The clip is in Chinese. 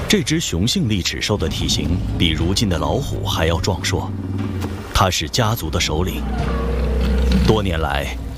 这只雄性利齿兽的体型比如今的老虎还要壮硕，它是家族的首领。多年来，